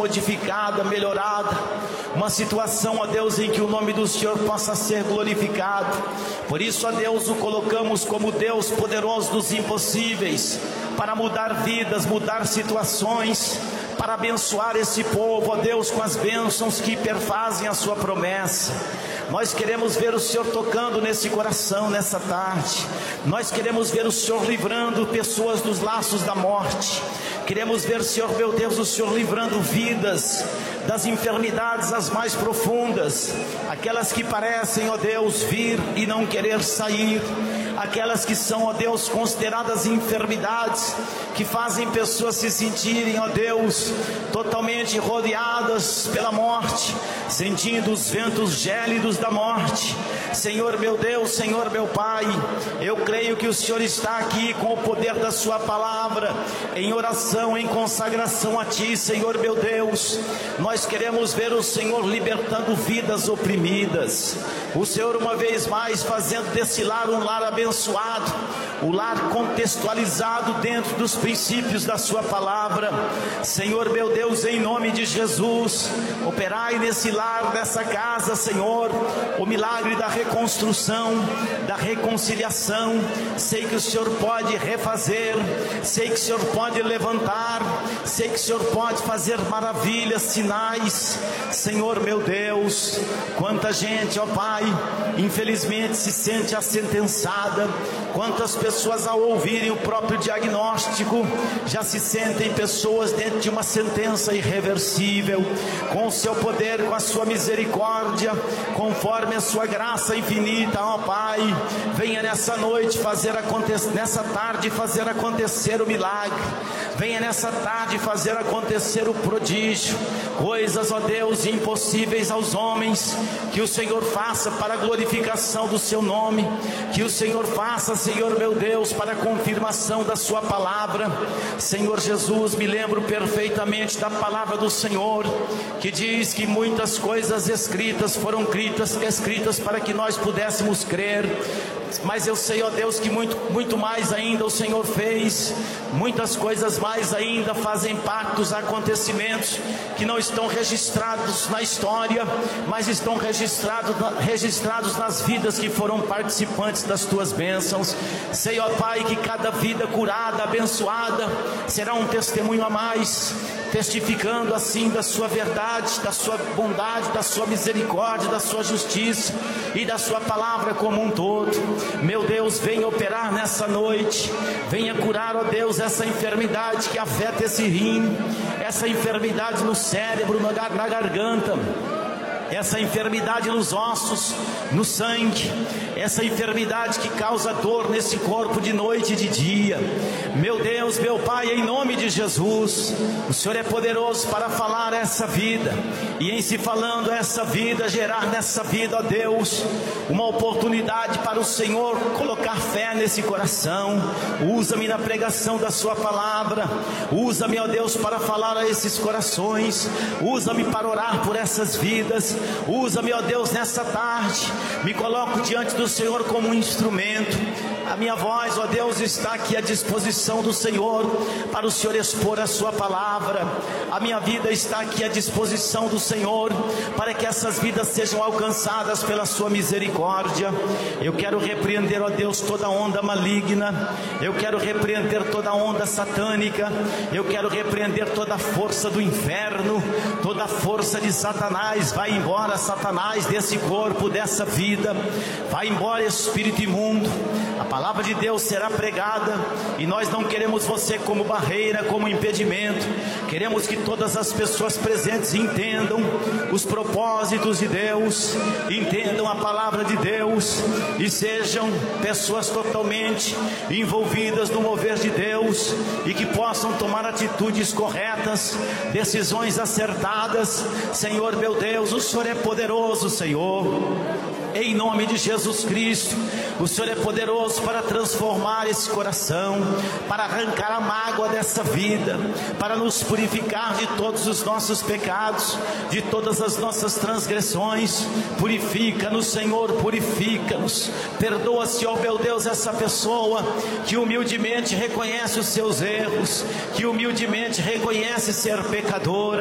modificada, melhorada, uma situação, ó Deus, em que o nome do Senhor possa ser glorificado. Por isso, ó Deus, o colocamos como Deus poderoso dos impossíveis, para mudar vidas, mudar situações, para abençoar esse povo, ó Deus, com as bênçãos que perfazem a sua promessa. Nós queremos ver o Senhor tocando nesse coração nessa tarde. Nós queremos ver o Senhor livrando pessoas dos laços da morte. Queremos ver, Senhor meu Deus, o Senhor livrando vidas das enfermidades as mais profundas, aquelas que parecem, ó Deus, vir e não querer sair, aquelas que são, ó Deus, consideradas enfermidades, que fazem pessoas se sentirem, ó Deus, totalmente rodeadas pela morte, sentindo os ventos gélidos da morte. Senhor meu Deus, Senhor meu Pai, eu creio que o Senhor está aqui com o poder da sua palavra, em oração, em consagração a Ti, Senhor meu Deus. Nós queremos ver o Senhor libertando vidas oprimidas, o Senhor uma vez mais fazendo desse lar um lar abençoado, o lar contextualizado dentro dos princípios da sua palavra. Senhor meu Deus, em nome de Jesus, operai nesse lar, nessa casa, Senhor, o milagre da reconstrução, da reconciliação. Sei que o Senhor pode refazer, sei que o Senhor pode levantar, sei que o Senhor pode fazer maravilhas, sinais. Senhor meu Deus, quanta gente, ó Pai, infelizmente se sente asentençada, quantas pessoas ao ouvirem o próprio diagnóstico, já se sentem pessoas dentro de uma sentença irreversível. Com o seu poder, com a sua misericórdia, conforme a sua graça infinita, ó Pai, venha nessa noite fazer acontecer, nessa tarde fazer acontecer o milagre, venha nessa tarde fazer acontecer o prodígio, coisas, ó Deus, impossíveis aos homens, que o Senhor faça para a glorificação do seu nome, que o Senhor faça, Senhor meu Deus, para a confirmação da sua palavra. Senhor Jesus, me lembro perfeitamente da palavra do Senhor, que diz que muitas coisas escritas foram escritas para que nós pudéssemos crer, mas eu sei, ó Deus, que muito mais ainda o Senhor fez, muitas coisas mais ainda fazem parte dos acontecimentos que não estão registrados na história, mas estão registrados nas vidas que foram participantes das tuas bênçãos. Sei, ó Pai, que cada vida curada, abençoada, será um testemunho a mais, testificando assim da sua verdade, da sua bondade, da sua misericórdia, da sua justiça e da sua palavra como um todo. Meu Deus, venha operar nessa noite, venha curar, ó Deus, essa enfermidade que afeta esse rim, essa enfermidade no cérebro, na garganta, essa enfermidade nos ossos, no sangue, essa enfermidade que causa dor nesse corpo de noite e de dia. Meu Deus, meu Pai, em nome de Jesus, o Senhor é poderoso para falar essa vida, e em se falando essa vida, gerar nessa vida, ó Deus, uma oportunidade para o Senhor colocar fé nesse coração. Usa-me na pregação da sua palavra, usa-me, ó Deus, para falar a esses corações, usa-me para orar por essas vidas, usa-me, ó Deus, nessa tarde. Me coloco diante do Senhor como um instrumento. A minha voz, ó Deus, está aqui à disposição do Senhor, para o Senhor expor a sua palavra. A minha vida está aqui à disposição do Senhor, para que essas vidas sejam alcançadas pela sua misericórdia. Eu quero repreender, ó Deus, toda onda maligna, eu quero repreender toda onda satânica, eu quero repreender toda a força do inferno, toda a força de Satanás. Vai embora, Satanás, desse corpo, dessa vida, vai embora, espírito imundo. A palavra de Deus será pregada, e nós não queremos você como barreira, como impedimento. Queremos que todas as pessoas presentes entendam os propósitos de Deus, entendam a palavra de Deus, e sejam pessoas totalmente envolvidas no mover de Deus, e que possam tomar atitudes corretas, decisões acertadas. Senhor meu Deus, o Senhor é poderoso, Senhor. Em nome de Jesus Cristo, o Senhor é poderoso para transformar esse coração, para arrancar a mágoa dessa vida, para nos purificar de todos os nossos pecados, de todas as nossas transgressões. Purifica-nos, Senhor, purifica-nos. Perdoa, Senhor meu Deus, essa pessoa que humildemente reconhece os seus erros, que humildemente reconhece ser pecadora.